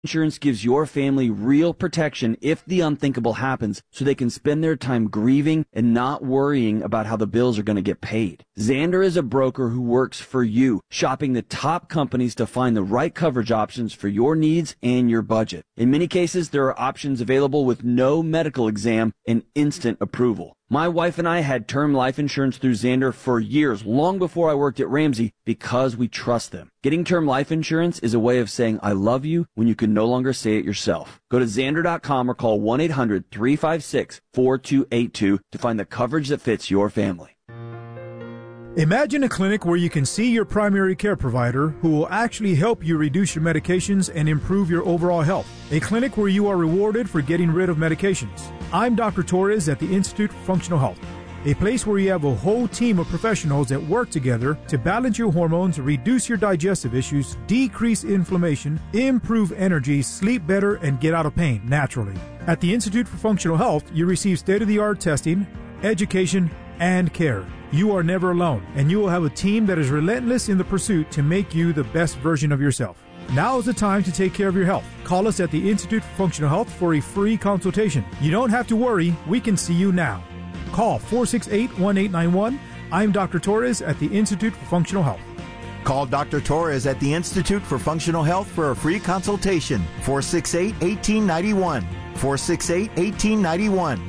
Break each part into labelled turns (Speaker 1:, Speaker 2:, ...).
Speaker 1: Insurance gives your family real protection if the unthinkable happens, so they can spend their time grieving and not worrying about how the bills are going to get paid. Xander is a broker who works for you, shopping the top companies to find the right coverage options for your needs and your budget. In many cases, there are options available with no medical exam and instant approval. My wife and I had term life insurance through Xander for years, long before I worked at Ramsey, because we trust them. Getting term life insurance is a way of saying I love you when you can no longer say it yourself. Go to Xander.com or call 1-800-356-4282 to find the coverage that fits your family.
Speaker 2: Imagine a clinic where you can see your primary care provider who will actually help you reduce your medications and improve your overall health. A clinic where you are rewarded for getting rid of medications. I'm Dr. Torres at the Institute for Functional Health, a place where you have a whole team of professionals that work together to balance your hormones, reduce your digestive issues, decrease inflammation, improve energy, sleep better, and get out of pain naturally. At the Institute for Functional Health, you receive state-of-the-art testing, education, and care. You are never alone, and you will have a team that is relentless in the pursuit to make you the best version of yourself. Now is the time to take care of your health. Call us at the Institute for Functional Health for a free consultation. You don't have to worry. We can see you now. Call 468-1891. I'm Dr. Torres at the Institute for Functional Health.
Speaker 3: Call Dr. Torres at the Institute for Functional Health for a free consultation. 468-1891. 468-1891.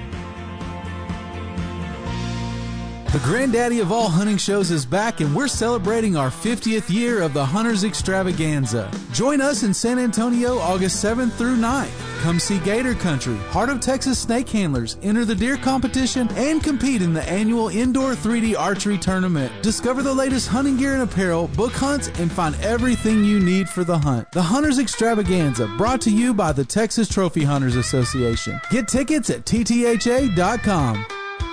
Speaker 4: The granddaddy of all hunting shows is back, and we're celebrating our 50th year of the Hunters Extravaganza. Join us in San Antonio August 7th through 9th. Come see Gator Country, Heart of Texas Snake Handlers, enter the deer competition, and compete in the annual indoor 3D archery tournament. Discover the latest hunting gear and apparel, book hunts, and find everything you need for the hunt. The Hunters Extravaganza, brought to you by the Texas Trophy Hunters Association. Get tickets at ttha.com.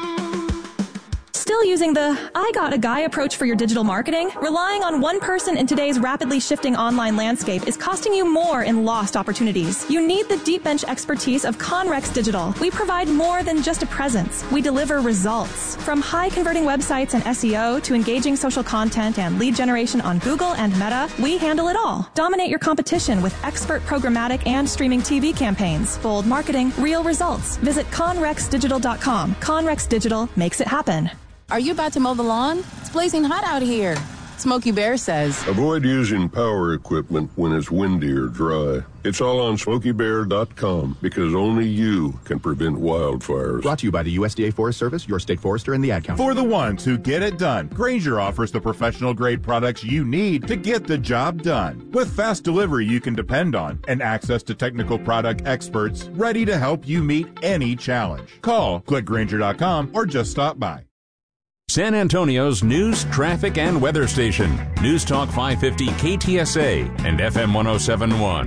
Speaker 5: Still using the I got a guy approach for your digital marketing? Relying on one person in today's rapidly shifting online landscape is costing you more in lost opportunities. You need the deep bench expertise of Conrex Digital. We provide more than just a presence. We deliver results. From high converting websites and SEO to engaging social content and lead generation on Google and Meta, we handle it all. Dominate your competition with expert programmatic and streaming TV campaigns. Bold marketing, real results. Visit conrexdigital.com. Conrex Digital makes it happen.
Speaker 6: Are you about to mow the lawn? It's blazing hot out here. Smokey Bear says,
Speaker 7: avoid using power equipment when it's windy or dry. It's all on SmokeyBear.com because only you can prevent wildfires.
Speaker 8: Brought to you by the USDA Forest Service, your state forester, and the Ad Council.
Speaker 9: For the ones who get it done, Grainger offers the professional-grade products you need to get the job done. With fast delivery you can depend on and access to technical product experts ready to help you meet any challenge. Call, click Grainger.com, or just stop by.
Speaker 10: San Antonio's news, traffic, and weather station. News Talk 550 KTSA and FM 1071.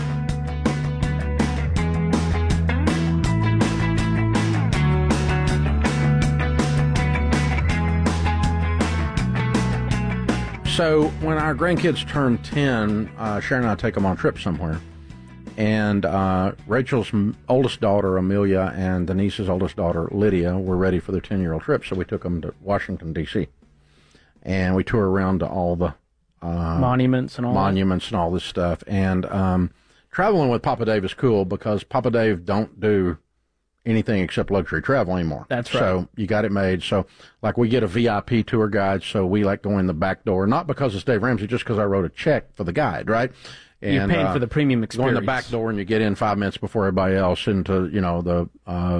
Speaker 11: So when our grandkids turn 10, Sharon and I take them on a trip somewhere. And Rachel's oldest daughter, Amelia, and Denise's oldest daughter, Lydia, were ready for their 10-year-old trip, so we took them to Washington, D.C. And we toured around to all the
Speaker 12: monuments and
Speaker 11: all this stuff. And traveling with Papa Dave is cool because Papa Dave don't do anything except luxury travel anymore.
Speaker 12: That's right.
Speaker 11: So you got it made. So, like, we get a VIP tour guide, so we like going in the back door, not because it's Dave Ramsey, just because I wrote a check for the guide, right? And,
Speaker 12: you're paying for the premium experience.
Speaker 11: Go in the back door and you get in 5 minutes before everybody else into, the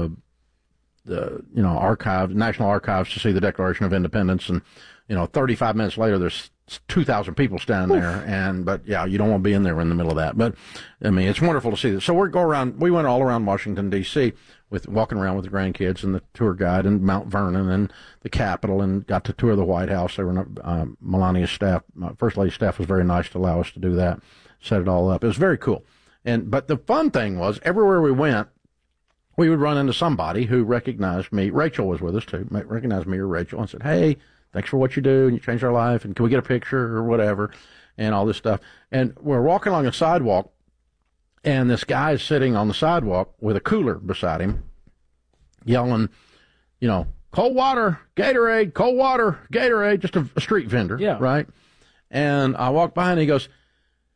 Speaker 11: archive, National Archives to see the Declaration of Independence. And, 35 minutes later, there's 2,000 people standing there. But yeah, you don't want to be in there in the middle of that. But I mean, it's wonderful to see this. So we went all around Washington, D.C. walking around with the grandkids and the tour guide and Mount Vernon and the Capitol, and got to tour the White House. They were, Melania's staff, First Lady's staff was very nice to allow us to do that. Set it all up. It was very cool. But the fun thing was, everywhere we went, we would run into somebody who recognized me. Rachel was with us too. Recognized me or Rachel and said, "Hey, thanks for what you do, and you changed our life, and can we get a picture or whatever," and all this stuff. And we're walking along a sidewalk, and this guy is sitting on the sidewalk with a cooler beside him, yelling, "Cold water, Gatorade, cold water, Gatorade," just a street vendor,
Speaker 12: yeah.
Speaker 11: Right? And I walked by and he goes,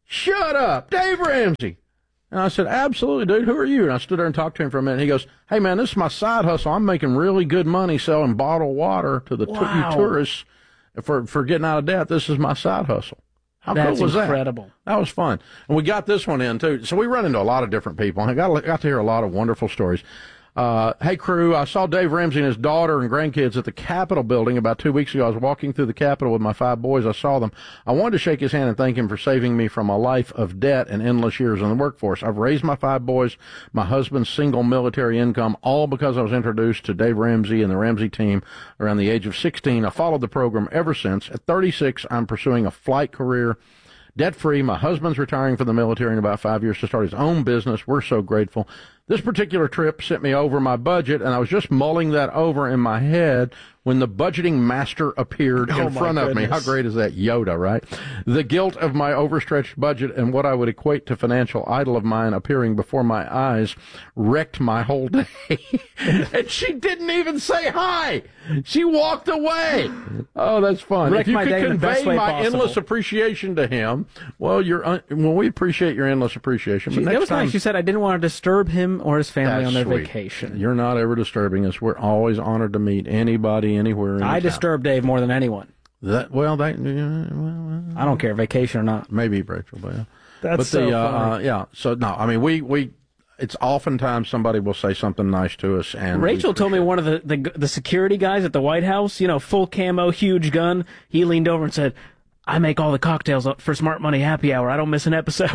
Speaker 11: shut up, Dave Ramsey. And I said, absolutely, dude, who are you? And I stood there and talked to him for a minute. He goes, hey, man, this is my side hustle. I'm making really good money selling bottled water to the tourists for getting out of debt. This is my side hustle. How cool was that?
Speaker 12: That's incredible.
Speaker 11: That was fun. And we got this one in, too. So we run into a lot of different people. I got to hear a lot of wonderful stories. Hey, crew, I saw Dave Ramsey and his daughter and grandkids at the Capitol building about 2 weeks ago. I was walking through the Capitol with my 5 boys. I saw them. I wanted to shake his hand and thank him for saving me from a life of debt and endless years in the workforce. I've raised my 5 boys, my husband's single military income, all because I was introduced to Dave Ramsey and the Ramsey team around the age of 16. I followed the program ever since. At 36, I'm pursuing a flight career, debt-free. My husband's retiring from the military in about 5 years to start his own business. We're so grateful. This particular trip sent me over my budget, and I was just mulling that over in my head when the budgeting master appeared in front of me. How great is that? Yoda, right? The guilt of my overstretched budget and what I would equate to financial idol of mine appearing before my eyes wrecked my whole day. And she didn't even say hi. She walked away. Oh, that's fun.
Speaker 12: Wrecked
Speaker 11: if you
Speaker 12: my
Speaker 11: could
Speaker 12: day in the best
Speaker 11: convey
Speaker 12: way
Speaker 11: my
Speaker 12: possible.
Speaker 11: endless appreciation to him, well, we appreciate your endless appreciation. But
Speaker 12: It
Speaker 11: next
Speaker 12: was
Speaker 11: time,
Speaker 12: nice. She said I didn't want to disturb him or his family
Speaker 11: That's
Speaker 12: on their
Speaker 11: sweet.
Speaker 12: vacation.
Speaker 11: You're not ever disturbing us. We're always honored to meet anybody, anywhere.
Speaker 12: I disturb Dave more than anyone.
Speaker 11: I
Speaker 12: don't care, vacation or not.
Speaker 11: Maybe Rachel, but yeah.
Speaker 12: That's
Speaker 11: but
Speaker 12: so funny.
Speaker 11: yeah. So no, I mean we. It's oftentimes somebody will say something nice to us, and
Speaker 12: Rachel told me one of the security guys at the White House, full camo, huge gun. He leaned over and said, "I make all the cocktails up for Smart Money Happy Hour. I don't miss an episode."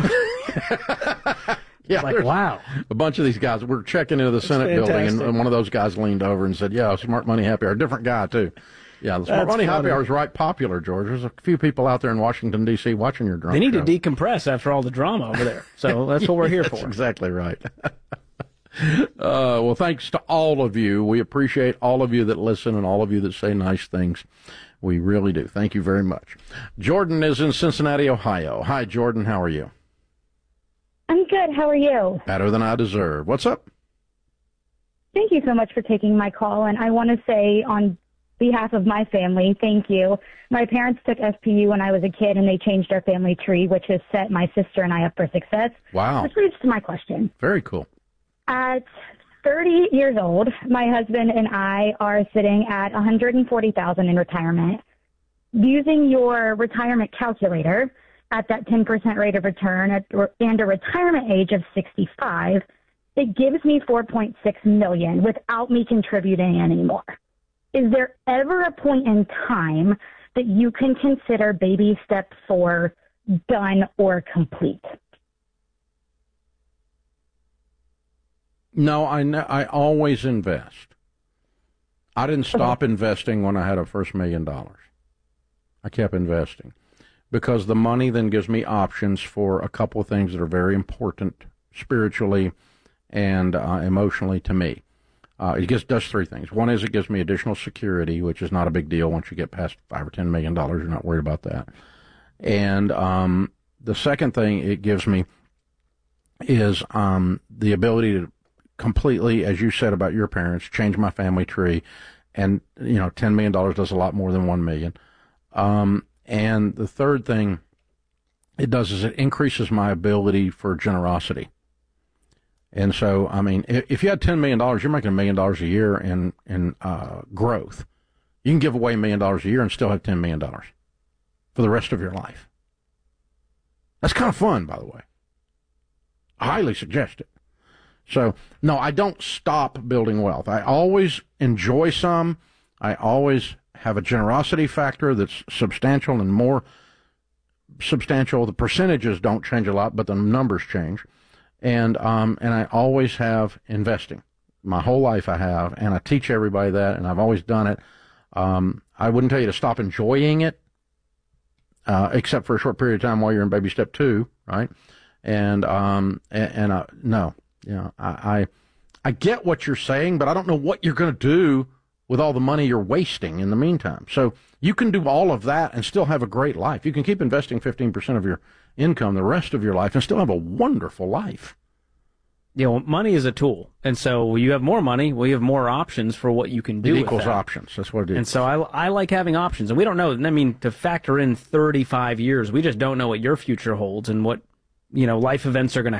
Speaker 11: Yeah,
Speaker 12: like, wow.
Speaker 11: A bunch of these guys. We're checking into the Senate building, and one of those guys leaned over and said, yeah, Smart Money Happy Hour. A different guy, too. Yeah, the Smart Money Happy Hour is right popular, George. There's a few people out there in Washington, D.C. watching your drunk
Speaker 12: They need
Speaker 11: show.
Speaker 12: to decompress after all the drama over there. So that's what we're here for.
Speaker 11: That's exactly right. Well, thanks to all of you. We appreciate all of you that listen and all of you that say nice things. We really do. Thank you very much. Jordan is in Cincinnati, Ohio. Hi, Jordan. How are you?
Speaker 13: I'm good. How are you?
Speaker 11: Better than I deserve. What's up?
Speaker 13: Thank you so much for taking my call. And I want to say on behalf of my family, thank you. My parents took SPU when I was a kid, and they changed our family tree, which has set my sister and I up for success.
Speaker 11: Wow.
Speaker 13: Which leads to my question.
Speaker 11: Very cool.
Speaker 13: At 30 years old, my husband and I are sitting at $140,000 in retirement. Using your retirement calculator at that 10% rate of return and a retirement age of 65, it gives me $4.6 million without me contributing anymore. Is there ever a point in time that you can consider baby step 4 done or complete?
Speaker 11: No, I always invest. I didn't stop investing when I had a first $1 million. I kept investing because the money then gives me options for a couple of things that are very important spiritually and emotionally to me. It does 3 things. One is it gives me additional security, which is not a big deal once you get past $5 or $10 million. You're not worried about that. And the second thing it gives me is the ability to completely, as you said about your parents, change my family tree. And, $10 million does a lot more than $1 million. And the third thing it does is it increases my ability for generosity. And so, I mean, if you had $10 million, you're making $1 million a year in growth. You can give away $1 million a year and still have $10 million for the rest of your life. That's kind of fun, by the way. I highly suggest it. So, no, I don't stop building wealth. I always enjoy some. I always have a generosity factor that's substantial and more substantial. The percentages don't change a lot, but the numbers change. And I always have investing. My whole life I have, and I teach everybody that, and I've always done it. I wouldn't tell you to stop enjoying it, except for a short period of time while you're in baby step 2, right? No. I get what you're saying, but I don't know what you're going to do with all the money you're wasting in the meantime. So you can do all of that and still have a great life. You can keep investing 15% of your income the rest of your life and still have a wonderful life.
Speaker 12: money is a tool. And so you have more money, well, you have more options for what you can do.
Speaker 11: It
Speaker 12: with
Speaker 11: equals
Speaker 12: that.
Speaker 11: options. That's what it is.
Speaker 12: And so I like having options. And we don't know. I mean, to factor in 35 years, we just don't know what your future holds and what, life events are going to